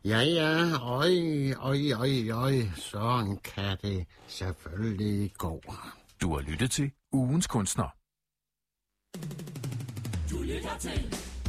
Ja, sådan kan det selvfølgelig gå. Du har lyttet til Ugens Kunstner. Du lytter til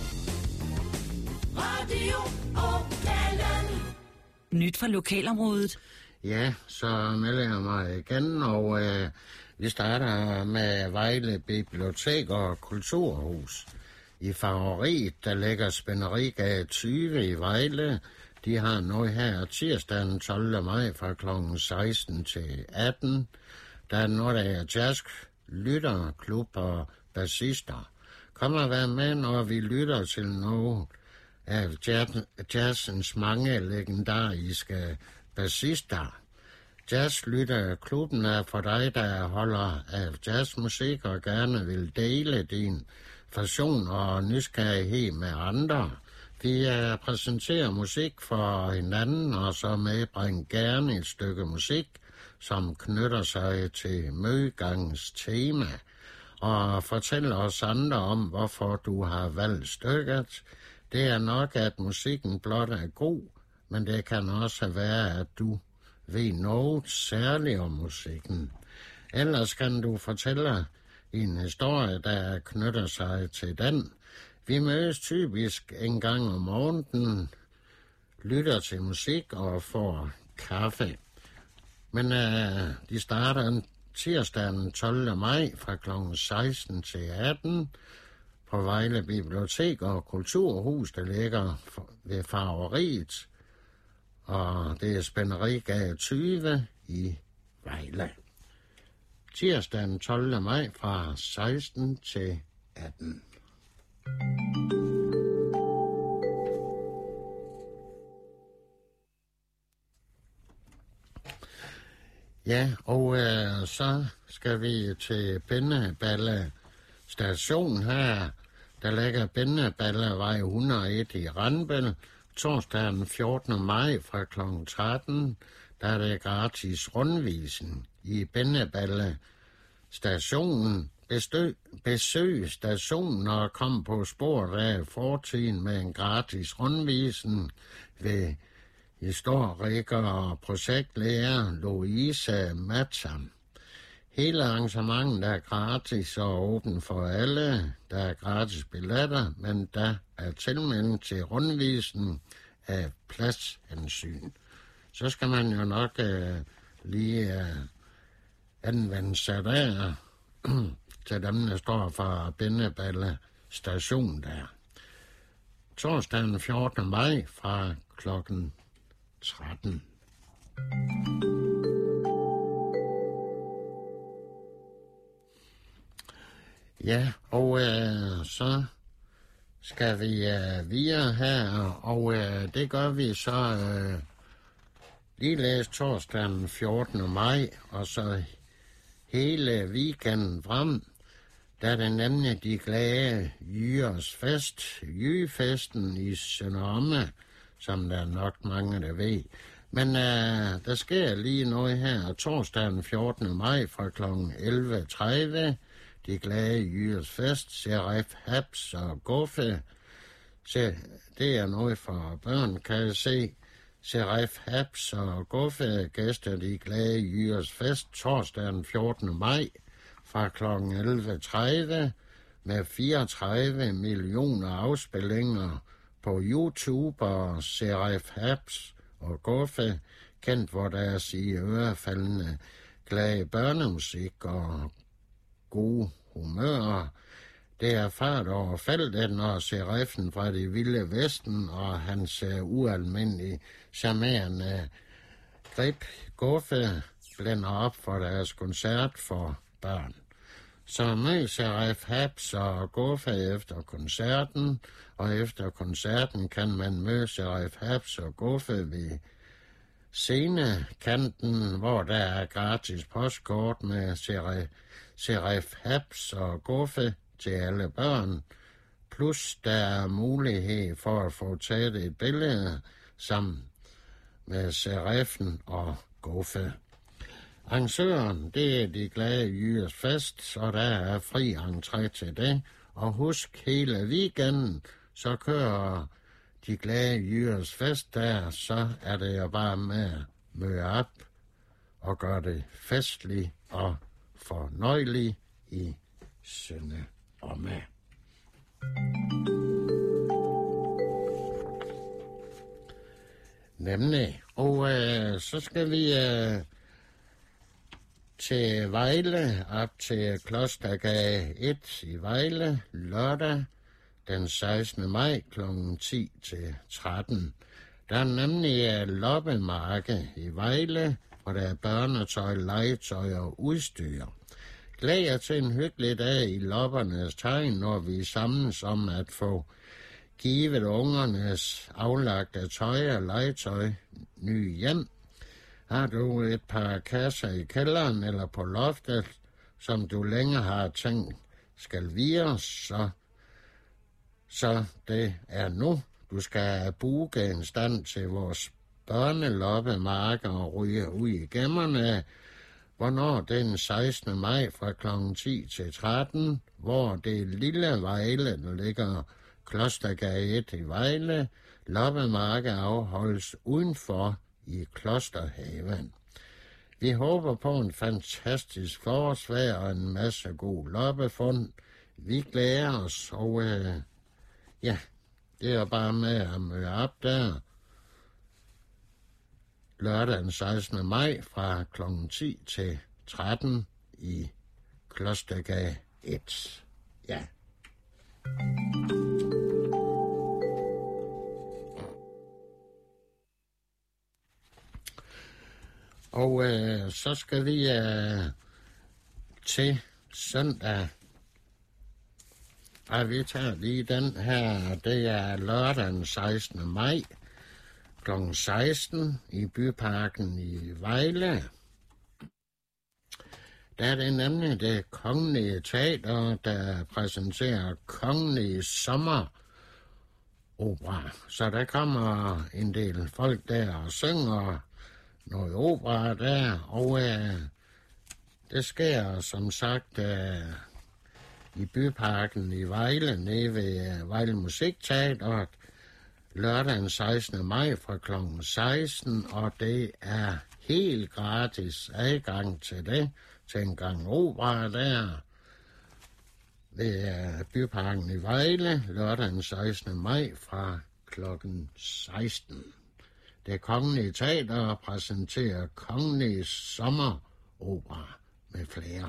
Radio Okalen. Nyt fra lokalområdet. Ja, så melder jeg mig igen, og vi starter med Vejle Bibliotek og Kulturhus. I Favoriet, der ligger Spænderigade 20 i Vejle. De har noget her tirsdag den 12. maj fra kl. 16 til 18. Der er noget af jazz, lytterklub og bassister. Kom og vær med, når vi lytter til noget af jazzens mange legendariske bassister. Jazzlytterklubben er for dig, der holder af jazzmusik og gerne vil dele din passion og nysgerrighed med andre. Vi præsenterer musik for hinanden, og så medbringer gerne et stykke musik, som knytter sig til mødegangens tema, og fortæller os andre om, hvorfor du har valgt stykket. Det er nok, at musikken blot er god, men det kan også være, at du ved noget særligt om musikken. Ellers kan du fortælle en historie, der knytter sig til den. Vi mødes typisk en gang om måneden, lytter til musik og får kaffe. Men de starter tirsdag den 12. maj fra kl. 16 til 18 på Vejle Bibliotek og Kulturhus, der ligger ved Favoriet. Og det er Spænderigade 20 i Vejle. Tirsdag den 12. maj fra 16 til 18. Ja, og så skal vi til Bindeballe station her. Der ligger Bindeballevej 101 i Randbæl. Torsdag den 14. maj fra kl. 13, der er det gratis rundvisning i Bindeballe stationen. Besøg stationen og kom på sporet af fortiden med en gratis rundvisning ved historiker og projektlærer Louise Matham. Hele arrangementet er gratis og åben for alle. Der er gratis billetter, men der er tilmelding til rundvisning af pladshensyn. Så skal man jo nok lige anvende sig der til dem, der står for Bindeballe station der. Torsdag den 14. maj fra klokken 13. Ja, og så skal vi videre her, og det gør vi så lige læst torsdag den 14. maj, og så hele weekenden frem, der er det nemlig de glade jyers fest, jyfesten i Sønderomme, som der er nok mange, der ved. Men der sker lige noget her torsdag den 14. maj fra kl. 11.30. De glade jyers fest, Serif Haps og Guffe. Det er noget for børn, kan jeg se. Serif Haps og Guffe gæster de glade jyers fest torsdag den 14. maj fra kl. 11.30 med 34 millioner afspillinger på YouTube, og Serif Haps og Guffe, kendt for deres i ørefaldende glade børnemusik og gode humør. Det er fart over feltet, når Seriffen fra det vilde vesten og hans ualmindelige charmerende grip Guffe blænder op for deres koncert for børn. Så mød Serif Haps og Guffe efter koncerten, og efter koncerten kan man møde Serif Haps og Guffe ved scenekanten, hvor der er gratis postkort med Serif Haps og Guffe til alle børn, plus der er mulighed for at få taget et billede sammen med Seriffen og Guffe. Arrangøren, det er de glade jyers fest, og der er fri entré til det. Og husk, hele weekenden, så kører de glade jyres fest der, så er det jo bare med at møde op og gøre det festligt og fornøjeligt i Sønde og med. Nemlig. Og så skal vi til Vejle, op til Klostergade 1 i Vejle, lørdag den 16. maj kl. 10 til 13. Der er nemlig loppemarked i Vejle, hvor der er børnetøj, legetøj og udstyr. Glæd jer til en hyggelig dag i loppernes tegn, når vi samles om at få givet ungernes aflagte tøj og legetøj nye hjem. Har du et par kasser i kælderen eller på loftet, som du længe har tænkt skal vires, så det er nu. Du skal booke en stand til vores børneloppemarked og ryge ud i gemmerne. Hvornår den 16. maj fra kl. 10 til 13, hvor det lille Vejle, der ligger Klostergade 1 i Vejle, loppemarked afholdes udenfor i Klosterhaven. Vi håber på en fantastisk forårsvejr og en masse god loppefund. Vi glæder os, og ja, det er bare med at møde op der lørdag den 16. maj fra kl. 10 til 13 i Klostergade 1. Ja. Og så skal vi til søndag. Og vi tager lige den her, det er lørdag den 16. maj kl. 16 i Byparken i Vejle. Der er det nemlig det Kongelige Teater, der præsenterer Kongelige Sommeropera. Så der kommer en del folk der og synger noget opera der, og det sker som sagt i Byparken i Vejle, nede ved Vejle Musikteater, lørdag den 16. maj fra kl. 16, og det er helt gratis adgang til det, til en gang opera der ved Byparken i Vejle, lørdag den 16. maj fra kl. 16. Det Kongelige Teater præsenterer Kongelige Sommeropera med flere.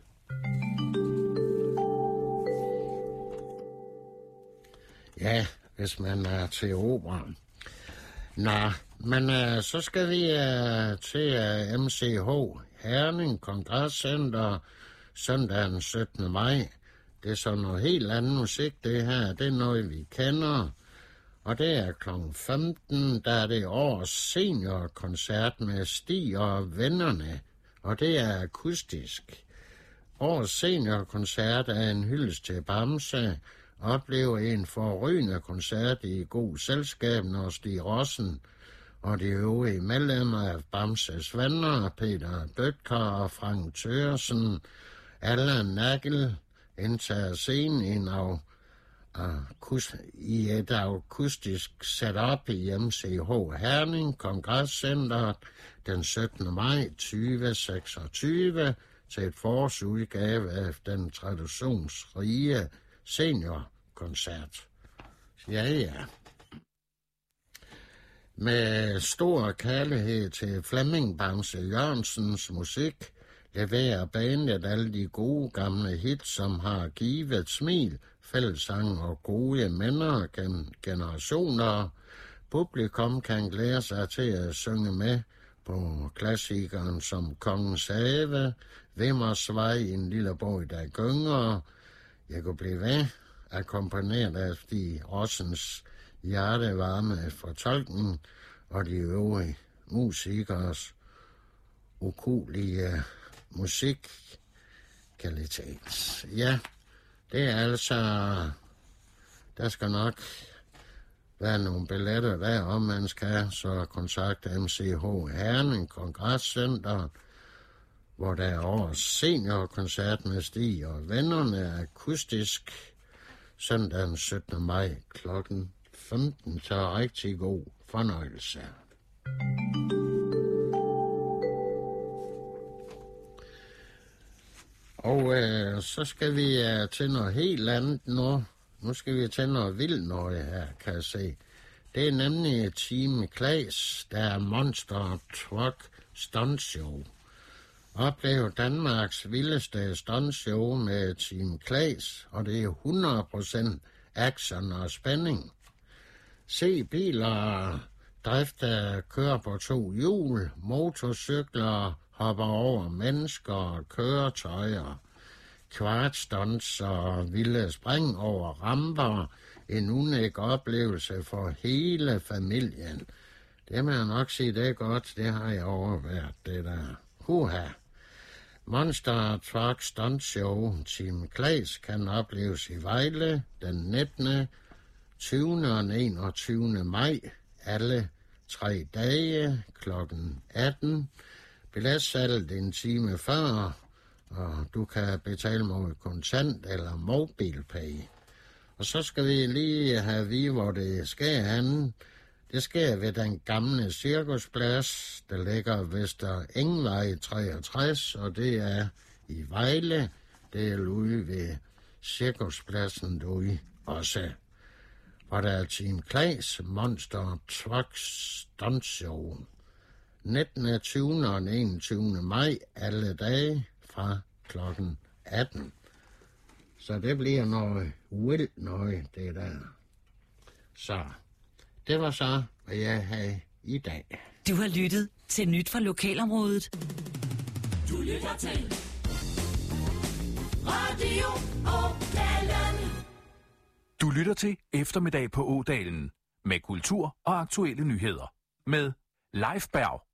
Ja, hvis man er til opera. Nå, men så skal vi til MCH Herning Kongresscenter søndag den 17. maj. Det er så noget helt andet musik, det her. Det er noget, vi kender. Og det er kl. 15, der er det årets seniorkoncert med Stig og Vennerne. Og det er akustisk. Årets seniorkoncert er en hyldest til Bamse. Oplever en forrygende koncert i god selskab, når Stig Rossen og de øvrige medlemmer af Bamses venner, Peter Bøtker og Frank Thørsen, Allan Nagel, indtager scenen i et akustisk setup i MCH Herning Kongresscenter den 17. maj 2026 til et forårsudgave af den traditionsrige seniorkoncert. Ja. Med stor kærlighed til Flemming Bamse Jørgensens musik leverer bandet alle de gode gamle hits, som har givet smil, fællessang og gode minder gennem generationer. Publikum kan glæde sig til at synge med på klassikeren som Kongens Have, Vimmersvej, En lille borg der gynger. Jeg kunne blive ved, akkompagneret af de Rossens hjertevarme fortolkning og de øvrige musikers ukuelige musikkvalitet. Ja, det er altså, der skal nok være nogle billetter der, om man skal, så kontakte MCH Herning Kongresscenter, hvor der er årets seniorkoncert med Stig og Vennerne akustisk søndag den 17. maj kl. 15, så rigtig god fornøjelse. Og så skal vi til noget helt andet nu. Nu skal vi til noget vildt noget her, kan jeg se. Det er nemlig Team Claes, der er Monster Truck Stunt Show. Oplev Danmarks vildeste stunt show med Team Claes, og det er 100% action og spænding. Se biler drifte, kører på 2 hjul, motorcykler hopper over mennesker og køretøjer, kvartstunts og vilde spring over ramper. En unik oplevelse for hele familien. Det må jeg nok sige, det er godt. Det har jeg overværet, det der. Huha. Monster Truck Stunt Show Team Claes kan opleves i Vejle den 19., 20. og 21. maj. Alle 3 dage kl. 18. Billetsalget en time før, og du kan betale mod kontant eller MobilePay. Og så skal vi lige have at vide, hvor det sker henne. Det sker ved den gamle cirkusplads, der ligger Vester Engvej 63, og det er i Vejle. Det er ude ved cirkuspladsen derude også. Hvor der er Team Claes Monster Truck Stunt Show. 19., 20. og 21. maj alle dage fra kl. 18. Så det bliver noget vildt noget, det der. Så det var så, hvad jeg havde i dag. Du har lyttet til Nyt fra Lokalområdet. Du lytter til Radio Ådalen. Du lytter til Eftermiddag på Ådalen med kultur og aktuelle nyheder med Leif Berg.